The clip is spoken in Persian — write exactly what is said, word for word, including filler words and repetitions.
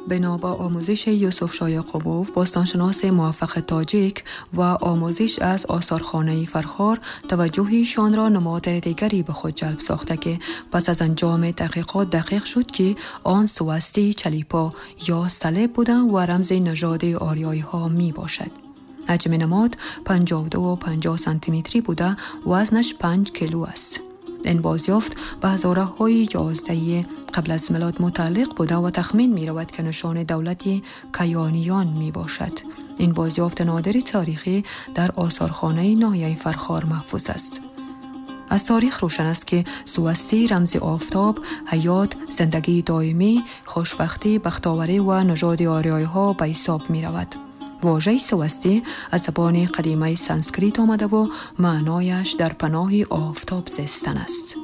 بنا به آموزش یوسف شاه یعقوبوف، باستانشناس موفق تاجیک و آموزش از آثارخانه فرخار، توجهشان را نماد دیگری به خود جلب ساخته که پس از انجام تحقیقات دقیق شد که آن سوستی چلیپا یا صلیب بودند و رمز نژاد آریایی ها می باشد. حجم نماد پنجاه و دو و پنجاه سانتی متری بوده، وزنش پنج کیلو است. این بازیافت به هزاره‌های یازده قبل از میلاد متعلق بوده و تخمین می رود که نشان دولت کیانیان می باشد. این بازیافت نادری تاریخی در آثارخانه ناحیه فرخار محفوظ است. از تاریخ روشن است که سوستی رمز آفتاب، حیات، زندگی دائمی، خوشبختی، بختاوری و نژاد آریایی ها به حساب می رود. واژه سوستی از زبان قدیمی سانسکریت آمده و معنایش در پناه آفتاب زیستن است.